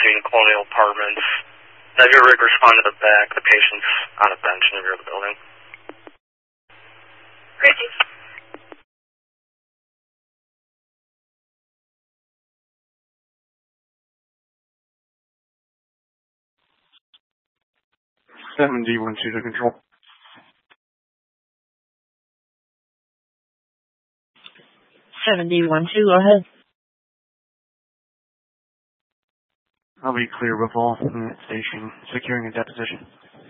between Colonial Apartments. Have your rig respond to the back? The patient's on a bench in the rear of the building. Chrissy. D12 to control. 7D12, go ahead. I'll be clear with all from that station, securing a deposition.